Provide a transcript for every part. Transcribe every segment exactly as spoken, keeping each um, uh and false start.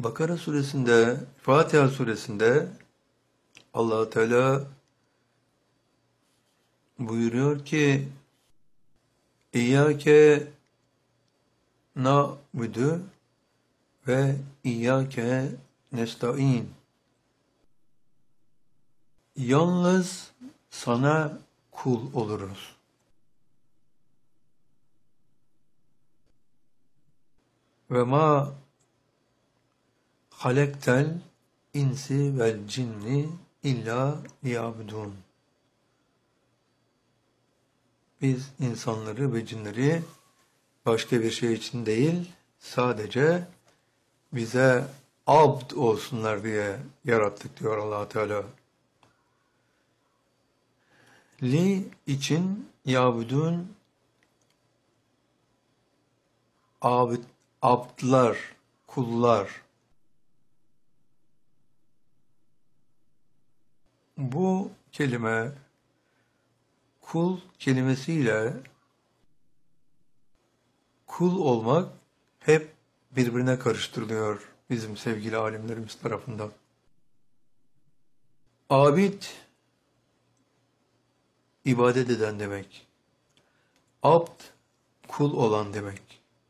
Bakara suresinde, Fatiha suresinde Allah Teala buyuruyor ki İyyâke na'budu ve İyyâke nesta'in. Yalnız sana kul oluruz. Ve ma halektel insi vel cinni illa liyabudun. Biz insanları ve cinleri başka bir şey için değil, sadece bize abd olsunlar diye yarattık diyor Allah Teala. Li için yabudun abd, abdlar, kullar. Bu kelime kul kelimesiyle kul olmak hep birbirine karıştırılıyor bizim sevgili alimlerimiz tarafından. Abid, ibadet eden demek. Abd, kul olan demek.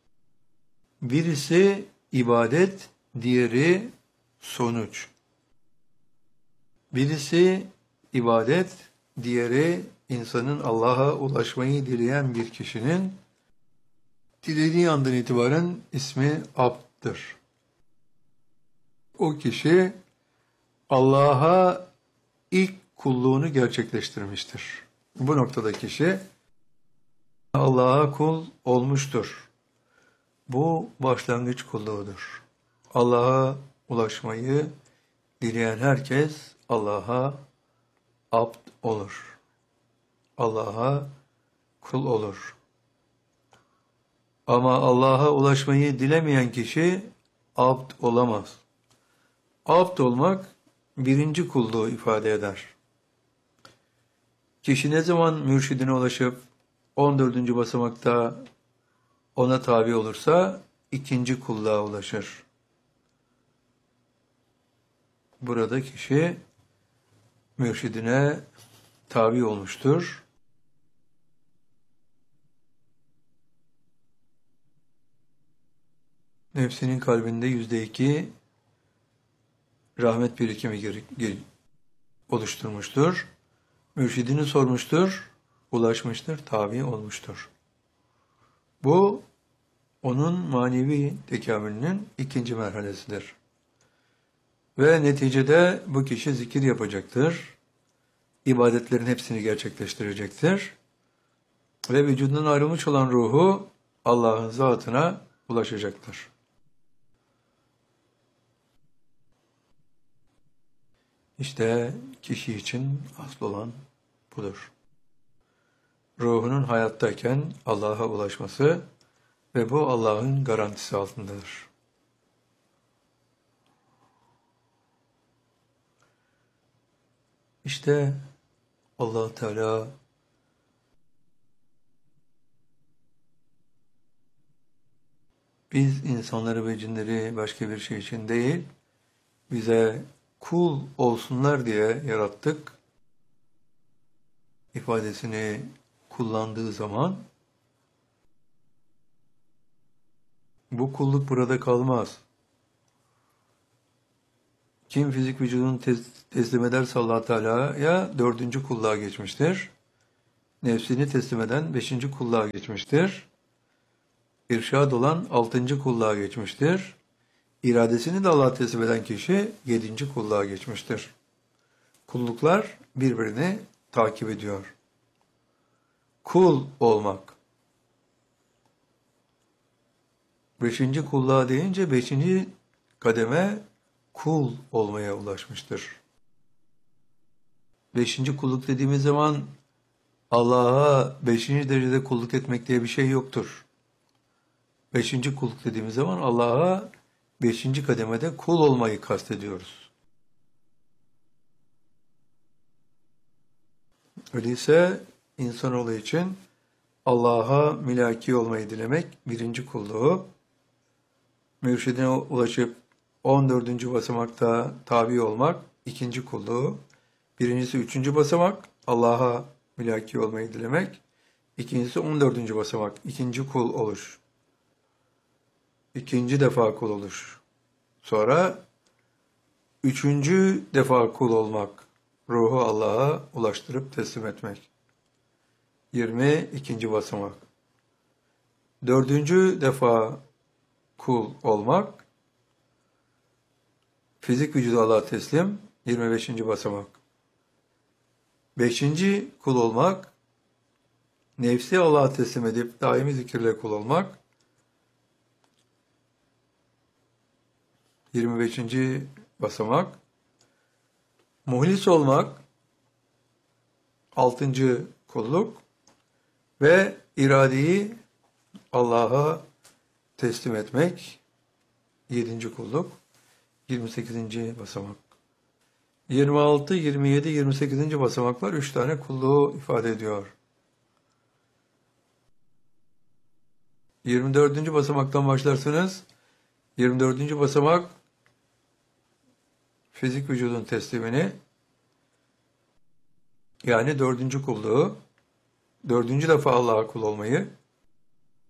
Birisi ibadet, diğeri sonuç. Birisi ibadet, diğeri insanın Allah'a ulaşmayı dileyen bir kişinin dilediği andan itibaren ismi abd'dır. O kişi Allah'a ilk kulluğunu gerçekleştirmiştir. Bu noktada kişi Allah'a kul olmuştur. Bu başlangıç kulluğudur. Allah'a ulaşmayı dileyen herkes Allah'a abd olur. Allah'a kul olur. Ama Allah'a ulaşmayı dilemeyen kişi abd olamaz. Abd olmak birinci kulluğu ifade eder. Kişi ne zaman mürşidine ulaşıp on dördüncü basamakta ona tabi olursa ikinci kulluğa ulaşır. Burada kişi mürşidine tabi olmuştur. Nefsinin kalbinde yüzde iki rahmet birikimi geri, geri oluşturmuştur. Mürşidini sormuştur, ulaşmıştır, tabi olmuştur. Bu, onun manevi tekamülünün ikinci merhalesidir. Ve neticede bu kişi zikir yapacaktır. İbadetlerin hepsini gerçekleştirecektir. Ve vücudundan ayrılmış olan ruhu Allah'ın zatına ulaşacaktır. İşte kişi için asıl olan budur. Ruhunun hayattayken Allah'a ulaşması ve bu Allah'ın garantisi altındadır. İşte Allah Teala biz insanları ve cinleri başka bir şey için değil, bize kul olsunlar diye yarattık ifadesini kullandığı zaman bu kulluk burada kalmaz. Kim fizik vücudunu teslim ederse Allah Teala'ya dördüncü kulluğa geçmiştir. Nefsini teslim eden beşinci kulluğa geçmiştir. İrşad olan altıncı kulluğa geçmiştir. İradesini de Allah'a teslim eden kişi yedinci kulluğa geçmiştir. Kulluklar birbirini takip ediyor. Kul olmak. Beşinci kulluğa deyince beşinci kademe kul olmaya ulaşmıştır. Beşinci kulluk dediğimiz zaman Allah'a beşinci derecede kulluk etmek diye bir şey yoktur. Beşinci kulluk dediğimiz zaman Allah'a beşinci kademede kul olmayı kastediyoruz. Öyleyse insanoğlu için Allah'a mülaki olmayı dilemek birinci kulluğu, mürşidine ulaşıp on dördüncü basamakta tabi olmak ikinci kulluğu. Birincisi üçüncü basamak Allah'a mülaki olmayı dilemek. İkincisi on dördüncü basamak ikinci kul oluş. İkinci defa kul oluş. Sonra üçüncü defa kul olmak. Ruhu Allah'a ulaştırıp teslim etmek. yirmi ikinci basamak. Dördüncü defa kul olmak. Fizik vücudu Allah'a teslim. yirmi beşinci basamak. Beşinci kul olmak. Nefsi Allah'a teslim edip daimi zikirle kul olmak. yirmi beşinci basamak. Muhlis olmak. altıncı kulluk. Ve iradeyi Allah'a teslim etmek. yedinci kulluk. yirmi sekizinci basamak. yirmi altı, yirmi yedi, yirmi sekizinci basamaklar üç tane kulluğu ifade ediyor. yirmi dördüncü basamaktan başlarsınız. yirmi dördüncü basamak fizik vücudun teslimini, yani dördüncü kulluğu, dördüncü defa Allah'a kul olmayı,